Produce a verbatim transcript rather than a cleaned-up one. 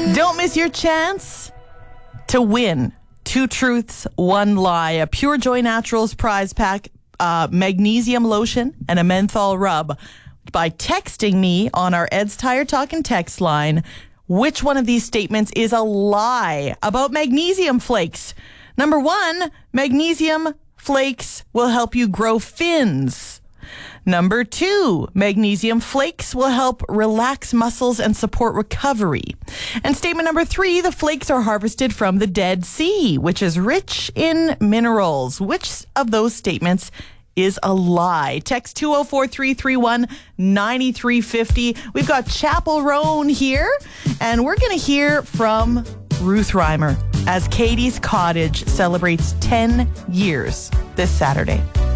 Don't miss your chance to win Two Truths, One Lie, a Pure Joy Naturals prize pack, uh, magnesium lotion, and a menthol rub by texting me on our Ed's Tire Talkin' text line. Which one of these statements is a lie about magnesium flakes? Number one, magnesium flakes will help you grow fins. Number two, magnesium flakes will help relax muscles and support recovery. And statement number three, the flakes are harvested from the Dead Sea, which is rich in minerals. Which of those statements is a lie? Text two oh four, three three one, nine three five oh. We've got Chapel Roan here, and we're going to hear from Ruth Reimer as Katie's Cottage celebrates ten years this Saturday.